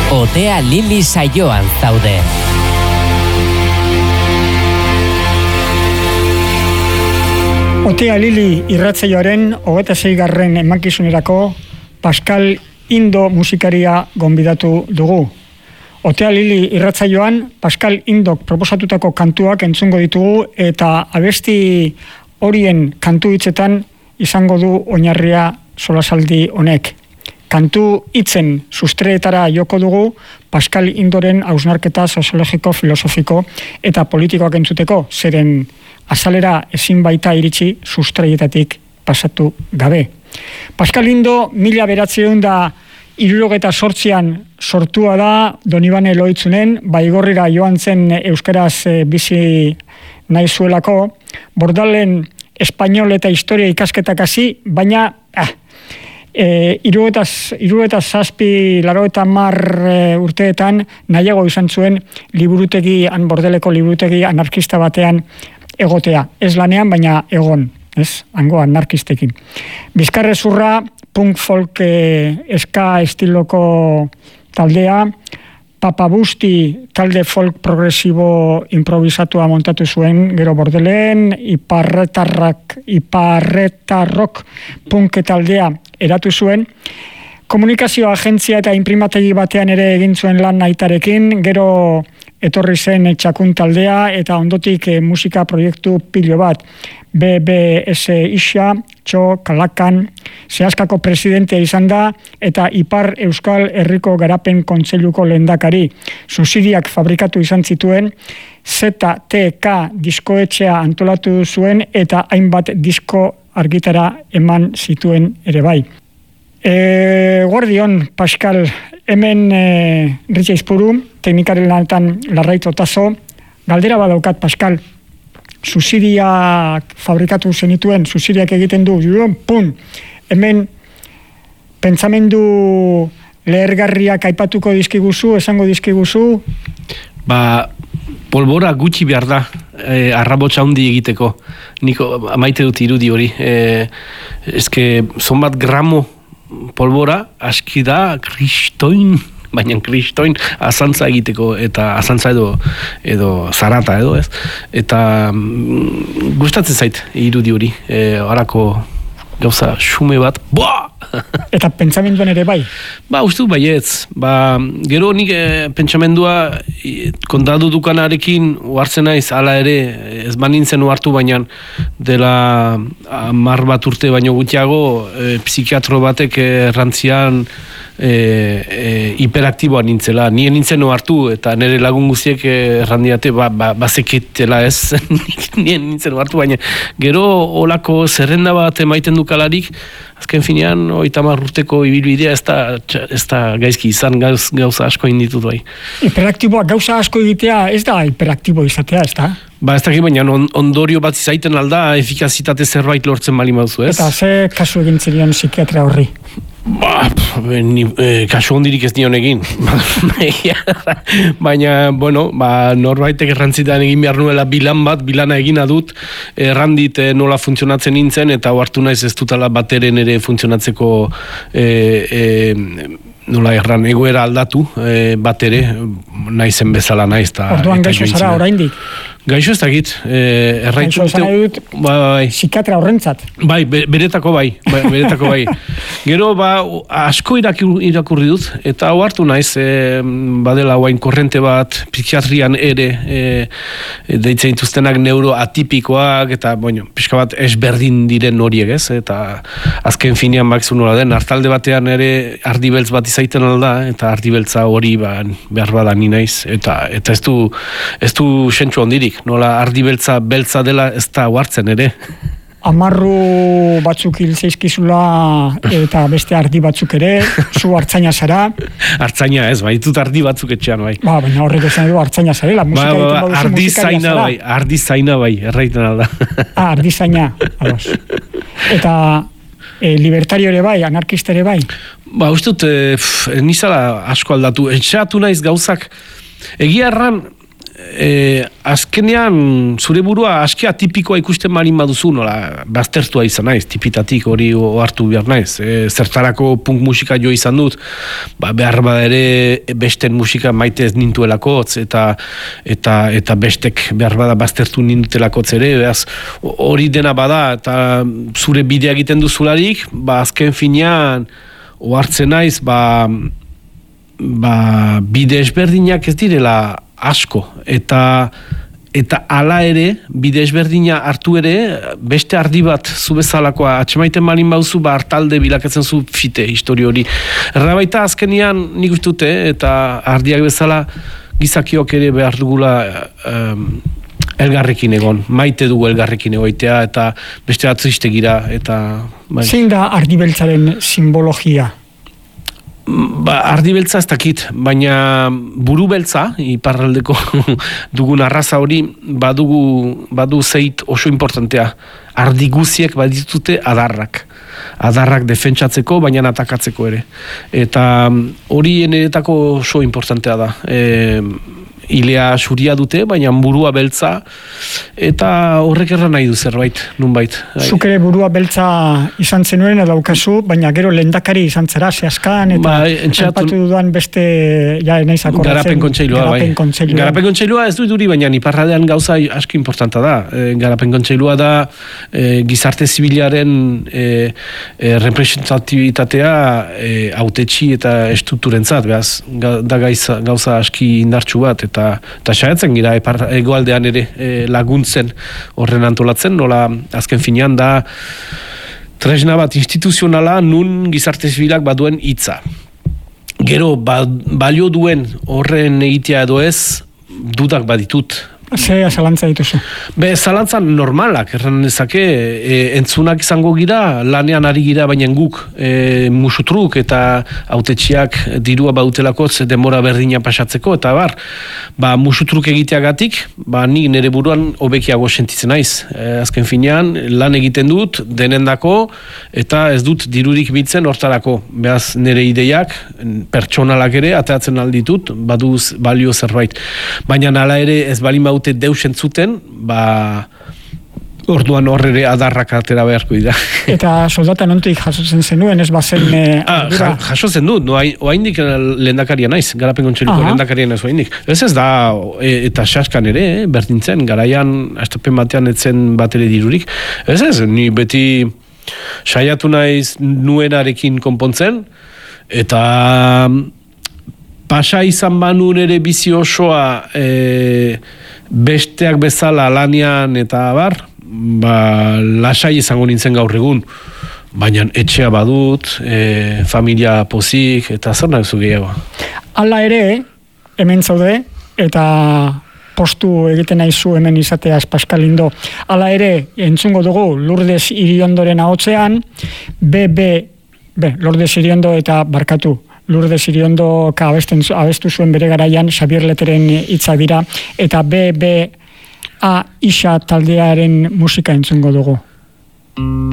Otea Lili saioan zaude. Otea Lili irratsaioaren 26. emankizunerako Pascal Indo musikaria gonbidatu dugu. Otea Lili irratsaioan Pascal Indok proposatutako kantuak entzungo ditugu eta abesti horien kantu hitzetan izango du oinarria solasaldi honek. Kantu hitzen sustreetara joko dugu Pascal Indoren hausnarketa soziologiko, filosofiko eta politikoak entzuteko, zeren azalera ezin baita iritsi sustreietatik pasatu gabe. Pascal Indo 1978an sortua da Donibane Loitzunen, Baigorrira joan zen euskaraz bizi nahi zuelako, Bordalen espainol eta historia ikasketak hasi, baina 77 urteetan nahiago izan zuen Bordeleko liburutegi anarkista batean egotea. Ez lanean, baina egon, ez, hango anarkistekin. Bizkarrezurra, punk folk eska estiloko taldea, Papabusti talde folk progresibo improvisatua montatu zuen, gero Bordelen, iparretarrok punk taldea eratu zuen, komunikazio agentzia eta imprimategi batean ere egin zuen lan aitarekin, gero etorri zen txakun taldea eta ondotik musika proiektu pilo bat. BBS Isa, Txo, Kalakan, Zehaskako presidentea izan da eta Ipar Euskal Herriko Garapen Kontseiluko lehendakari. Subsidiak fabrikatu izan zituen, ZTK diskoetxea antolatu zuen eta hainbat disko argitara eman zituen ere bai. Guardion, Pascal, hemen Ritxe Izpuru, teknikaren lanetan Larraitz Otazo. Galdera badaukat, Pascal, subsidiak fabrikatu zenituen, subsidiak egiten du, pum, hemen pentsamendu lehergarriak aipatuko dizkiguzu, esango dizkiguzu? Polbora gutxi behar da, arrabotsa handi egiteko. Niko maite dut irudi hori. Zonbat gramo polbora aski da kristoin, baina kristoin azantza egiteko, eta azantza edo zarata edo, ez? Eta gustatzen zait irudi hori, harako gauza xume bat, Eta pentsamenduan ere bai? Uste du baietz. Gero nik pentsamendua kontatu dukanarekin uartzen naiz, hala ere, ez banintzen uartu, baina dela 10 bat urte baino gutxiago, psikiatro batek errantzian hiperaktiboa nintzela. Nien nintzen ohartu eta nire lagun guztiek errandiate bazeketela ez. Nien nintzen ohartu, baina gero olako zerrenda bat emaiten dukalarik, azken finean 30 urteko ibilbidea ez da gaizki izan, gauza asko inditut bai. Hiperaktiboa gauza asko egitea ez da hiperaktibo izatea, ez da? Ez dakit, baina ondorio bat izaiten alda, efikazitate zerbait lortzen bali mauzu, ez? Eta ze kasu egin zirion psikiatra horri? Kasu hondirik ez nion egin. Baina, norbaitek errantzitan egin behar nuela bilana egina dut, errandit nola funtzionatzen nintzen, eta ohartu naiz ez dutala bateren ere funtzionatzeko nola erran egoera aldatu batere, naizen bezala naiz. Orduan gaixo zara oraindik? Gaixo ez dakit, erraitu dut psikiatra horrentzat. Beretako bai. Gero, asko irakurri dut, eta ohartu naiz, badela guain korrente bat, psikiatrian ere, deitzen dituztenak neuroatipikoak, eta, pixka bat esberdin diren horiek, ez? Eta azken finean bakzu nola den, hartalde batean ere ardibeltz bat izaiten alda, eta ardibeltza hori behar badan naiz, eta ez du sentsu hondirik. Nola ardibeltza beltza dela ez da huartzen ere. Amarru batzuk hil zeizkizula eta beste ardi batzuk ere, zu hartzaina zara. Hartzaina ez, ditut ardi batzuk etxean bai. Baina horrek esan edo hartzaina zarela, musika egiten baduzu musikaria zara. Ardi zaina bai, erraiten alda. Ardi zaina, ados. Eta libertario ere bai, anarkista ere bai? Uste dut, nizala asko aldatu. Etxeatu naiz gauzak, egia erran, azkenean zure burua aski atipikoa ikusten malin baduzu, nola, baztertua izan naiz, tipitatik hori hartu behar naiz. Zertarako punk musika jo izan dut, behar bada ere besten musika maite ez nintuelakotz, eta bestek behar bada baztertu nintuelakotz ere, behaz, hori dena bada, eta zure bidea egiten duzularik, azken finean, ohartzen naiz, bide ezberdinak ez direla asko, eta hala ere, bide ezberdina hartu ere, beste ardi bat zu bezalakoa atxemaiten malin bauzu, hartalde bilakatzen zu fite histori hori. Errabaita azkenian nik uste dute, eta ardiak bezala gizakiok ere behar dugula elgarrekin egon, maite dugu elgarrekin egoitea, eta beste atziztegira, eta... Zein da ardi beltzaren simbologia? Ardi beltza ez dakit, baina buru beltza, iparraldeko dugun arraza hori, badu zeit oso importantea. Ardi guziek baditute adarrak. Adarrak defentsatzeko, baina atakatzeko ere. Eta hori eneretako oso importantea da. Ilea xuria dute, baina burua beltza, eta horrek erran nahi du zerbait, nunbait. Zuk ere burua beltza izan zenuen daukazu, baina gero lehendakari izan zera, zehazkan, eta enpatu dudan beste, naiz akordatzen. Garapen kontseilua, bai. Garapen kontseilua ez du duri, baina iparraldean gauza asko importanta da. Garapen kontseilua da gizarte zibilaren representatibitatea hautetsi eta estrukturentzat, behaz, da gauza aski indartsu bat, eta saiatzen gira hegoaldean ere laguntzen horren antolatzen, nola azken finean da tresna bat instituzionala nun gizarte zibilak baduen hitza. Gero balio duen horren egitea edo ez, dudak baditut. Ze zalantza dituzu? Zalantza normalak, erran dezake, entzunak izango gira, lanean ari gira, baina guk musutruk eta autetxiak dirua badutelakotz demora berdina pasatzeko, eta musutruk egiteagatik, nik nire buruan hobekiago sentitzen naiz. Azken finean, lan egiten dut, denendako, eta ez dut dirurik bitzen hortarako. Beaz, nire ideiak, pertsonalak ere, ateratzen alditut, baduz balio zerbait. Baina nala ere ez balin deus entzuten, orduan horre adarrak atera beharko dira. Eta soldata nontik jasotzen zenuen, ez bazen... Jasotzen dut, oaindik lehendakaria naiz, Garapen Kontseiluko lehendakaria naiz oaindik. Ez da, eta saskan ere, berdintzen, garaian, astapen batean etzen bat ere dirurik. Ez, ni beti saiatu naiz nuenarekin konpontzen, eta... Pasa izan banun ere bizi osoa besteak bezala lanian eta lasai izango nintzen gaur egun. Baina etxea badut, familia pozik, eta zer nahi zu gehiago. Hala ere, hemen zaude, eta postu egiten naizu hemen izateaz Pascal Lindo. Hala ere, entzungo dugu Lourdes Iriondoren ahotsean, Lourdes Iriondo eta barkatu, Lourdes Iriondo abestu zuen bere garaian Xabier Leteren hitza dira, eta BBA Isa taldearen musika entzungo dugu.